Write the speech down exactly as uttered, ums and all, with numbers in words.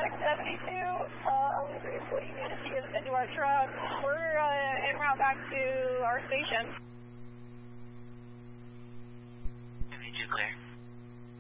six seventy-two, uh, what do you need to see us into our truck? We're uh, en route back to our station. seventy-two clear.